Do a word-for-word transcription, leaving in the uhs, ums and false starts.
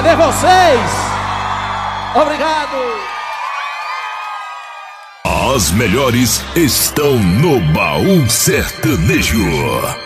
Cadê vocês? Obrigado. As melhores estão no Baú Sertanejo.